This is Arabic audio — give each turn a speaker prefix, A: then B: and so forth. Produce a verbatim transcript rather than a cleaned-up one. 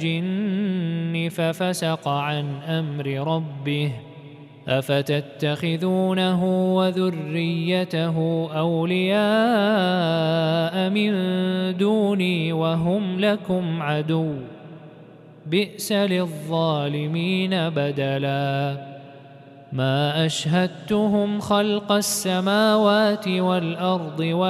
A: الجن ففسق عن أمر ربه أفتتخذونه وذريته أولياء من دوني وهم لكم عدو بئس للظالمين بدلا ما أشهدتهم خلق السماوات والأرض